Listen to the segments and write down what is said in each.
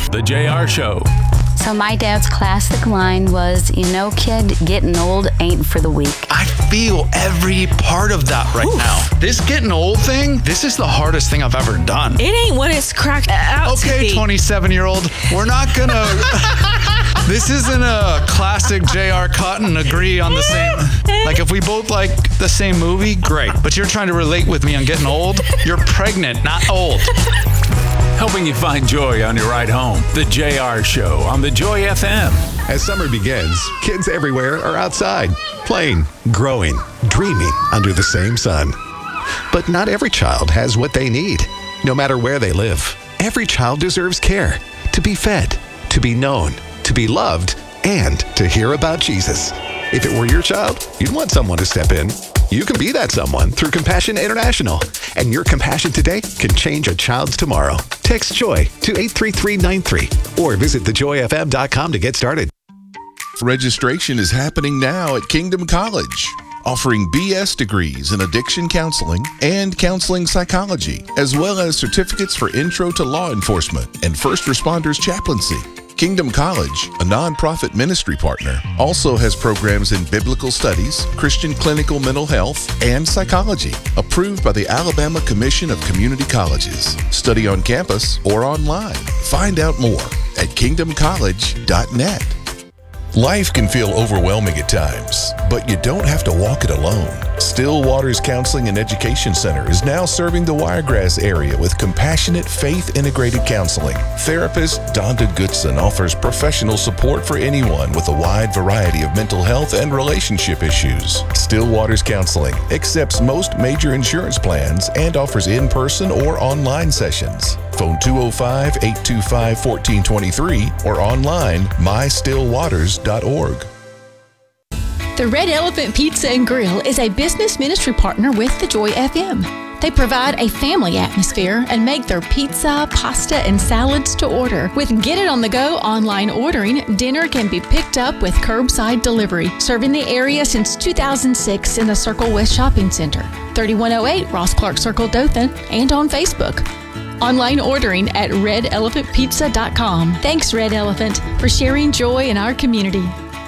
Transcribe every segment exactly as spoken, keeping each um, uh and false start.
The J R Show. So my dad's classic line was, you know, kid, getting old ain't for the weak. I feel every part of that right Oof. now. This getting old thing, this is the hardest thing I've ever done. It ain't what it's cracked out to Okay, be. twenty-seven-year-old, we're not gonna... This isn't a classic J R cut and agree on the same... Like, if we both like the same movie, great. But you're trying to relate with me on getting old? You're pregnant, not old. Helping you find joy on your ride home. The J R Show on the Joy F M. As summer begins, kids everywhere are outside, playing, growing, dreaming under the same sun. But not every child has what they need, no matter where they live. Every child deserves care, to be fed, to be known, to be loved, and to hear about Jesus. If it were your child, you'd want someone to step in. You can be that someone through Compassion International. And your compassion today can change a child's tomorrow. Text JOY to eight three three nine three or visit the joy f m dot com to get started. Registration is happening now at Kingdom College, offering B S degrees in addiction counseling and counseling psychology, as well as certificates for intro to law enforcement and first responders chaplaincy. Kingdom College, a nonprofit ministry partner, also has programs in biblical studies, Christian clinical mental health, and psychology, approved by the Alabama Commission of Community Colleges. Study on campus or online. Find out more at kingdom college dot net. Life can feel overwhelming at times, but you don't have to walk it alone. Still Waters Counseling and Education Center is now serving the Wiregrass area with compassionate, faith-integrated counseling. Therapist Donda Goodson offers professional support for anyone with a wide variety of mental health and relationship issues. Still Waters Counseling accepts most major insurance plans and offers in-person or online sessions. Phone two oh five, eight two five, one four two three or online my still waters dot org. The Red Elephant Pizza and Grill is a business ministry partner with the Joy F M. They provide a family atmosphere and make their pizza, pasta, and salads to order. With Get It On The Go online ordering, dinner can be picked up with curbside delivery. Serving the area since two thousand six in the Circle West Shopping Center, thirty-one oh eight Ross Clark Circle, Dothan, and on Facebook. Online ordering at red elephant pizza dot com. Thanks, Red Elephant, for sharing joy in our community.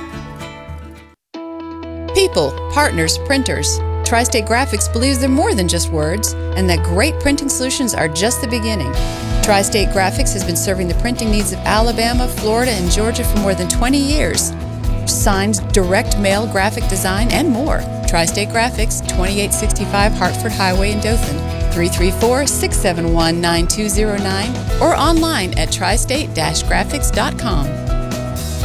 People, partners, printers. Tri-State Graphics believes they're more than just words, and that great printing solutions are just the beginning. Tri-State Graphics has been serving the printing needs of Alabama, Florida, and Georgia for more than twenty years. Signs, direct mail, graphic design, and more. Tri-State Graphics, twenty-eight sixty-five Hartford Highway in Dothan. three three four, six seven one, nine two zero nine or online at tri state dash graphics dot com.